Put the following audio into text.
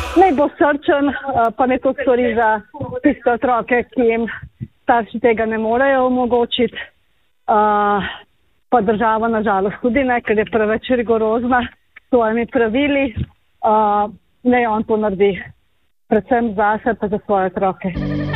naj bo srčen, pa neko stvari za tiste otroke, ki jim starši tega ne morejo omogočiti. Pa država nažalost tudi ne, ker je preveč rigorozna s svojimi pravili. Naj on to naredi, predvsem zase pa za svoje otroke.